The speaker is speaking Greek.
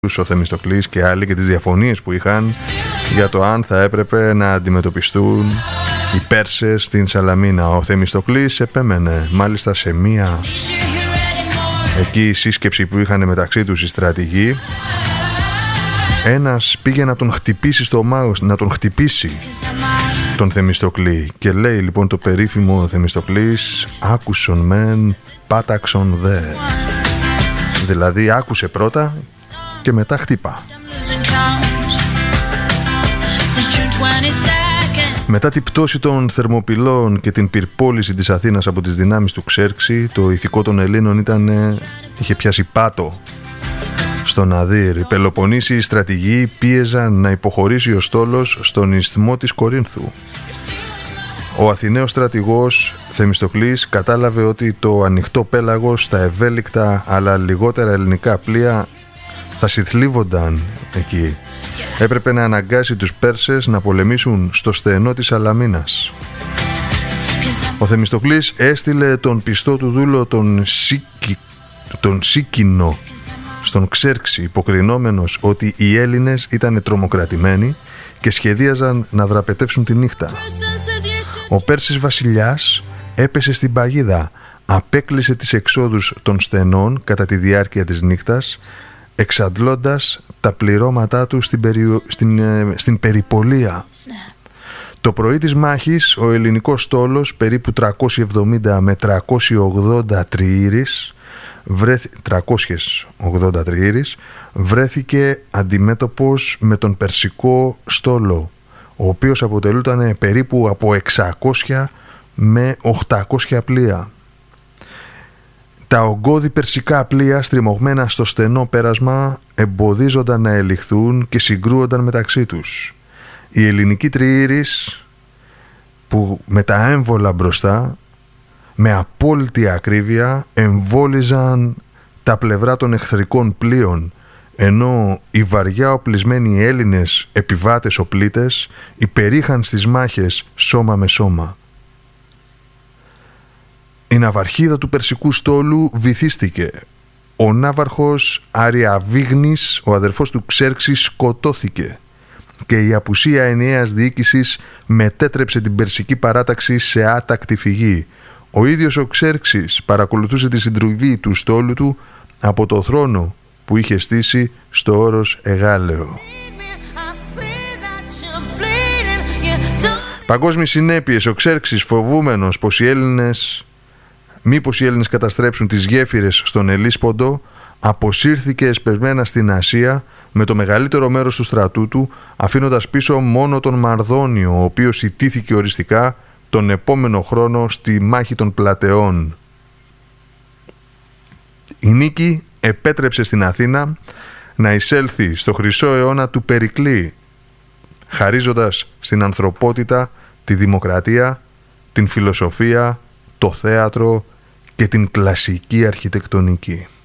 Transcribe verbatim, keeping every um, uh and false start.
ο Θεμιστοκλής και άλλοι και τις διαφωνίες που είχαν για το αν θα έπρεπε να αντιμετωπιστούν οι Πέρσες στην Σαλαμίνα. Ο Θεμιστοκλής επέμενε μάλιστα σε μία εκεί η σύσκεψη που είχαν μεταξύ τους οι στρατηγοί. Ένας πήγε να τον χτυπήσει στο μάγος, να τον χτυπήσει τον Θεμιστοκλή, και λέει λοιπόν το περίφημο Θεμιστοκλής, άκουσον μεν πάταξον δε, δηλαδή άκουσε πρώτα και μετά χτύπα. Μετά την πτώση των Θερμοπυλών και την πυρπόληση της Αθήνας από τις δυνάμεις του Ξέρξη, το ηθικό των Ελλήνων ήταν, είχε πιάσει πάτο στον Αδύρ. Οι Πελοποννήσιοι στρατηγοί πίεζαν να υποχωρήσει ο στόλος στον ισθμό της Κορίνθου. Ο Αθηναίος στρατηγός Θεμιστοκλής κατάλαβε ότι το ανοιχτό πέλαγος, τα ευέλικτα αλλά λιγότερα ελληνικά πλοία θα συθλίβονταν εκεί. Έπρεπε να αναγκάσει τους Πέρσες να πολεμήσουν στο στενό της Σαλαμίνας. Ο Θεμιστοκλής έστειλε τον πιστό του δούλο τον, Σίκη, τον Σίκινο στον Ξέρξη, υποκρινόμενος ότι οι Έλληνες ήταν τρομοκρατημένοι και σχεδίαζαν να δραπετεύσουν τη νύχτα. Ο Πέρσης βασιλιάς έπεσε στην παγίδα, απέκλεισε τις εξόδους των στενών κατά τη διάρκεια της νύχτας, εξαντλώντας τα πληρώματά του στην, περιο... στην, ε, στην περιπολία. Το πρωί της μάχης ο ελληνικός στόλος, περίπου τριακόσιοι εβδομήντα με τριακόσιοι ογδόντα τριήρης, βρέθη... τριακόσιοι ογδόντα τριήρης, βρέθηκε αντιμέτωπος με τον περσικό στόλο, ο οποίος αποτελούταν περίπου από εξακόσια με οκτακόσια πλοία. Τα ογκώδη περσικά πλοία, στριμωγμένα στο στενό πέρασμα, εμποδίζονταν να ελιχθούν και συγκρούονταν μεταξύ τους. Οι ελληνικοί τριήρης, που με τα έμβολα μπροστά, με απόλυτη ακρίβεια εμβόλιζαν τα πλευρά των εχθρικών πλοίων, ενώ οι βαριά οπλισμένοι Έλληνες επιβάτες οπλίτες υπερήχαν στις μάχες σώμα με σώμα. Η ναυαρχίδα του περσικού στόλου βυθίστηκε. Ο ναύαρχος Αριαβίγνης, ο αδερφός του Ξέρξη, σκοτώθηκε και η απουσία ενιαίας διοίκησης μετέτρεψε την περσική παράταξη σε άτακτη φυγή. Ο ίδιος ο Ξέρξης παρακολουθούσε τη συντριβή του στόλου του από το θρόνο που είχε στήσει στο όρος Εγάλεο. Παγκόσμιες συνέπειες. Ο Ξέρξης, φοβούμενος πως οι Έλληνες μήπως οι Έλληνες καταστρέψουν τις γέφυρες στον Ελίσποντο, αποσύρθηκε εσπεσμένα στην Ασία με το μεγαλύτερο μέρος του στρατού του, αφήνοντας πίσω μόνο τον Μαρδόνιο, ο οποίος ιτήθηκε οριστικά τον επόμενο χρόνο στη μάχη των Πλατεών. Η νίκη επέτρεψε στην Αθήνα να εισέλθει στο χρυσό αιώνα του Περικλή, χαρίζοντας στην ανθρωπότητα τη δημοκρατία, την φιλοσοφία, το θέατρο και την κλασική αρχιτεκτονική.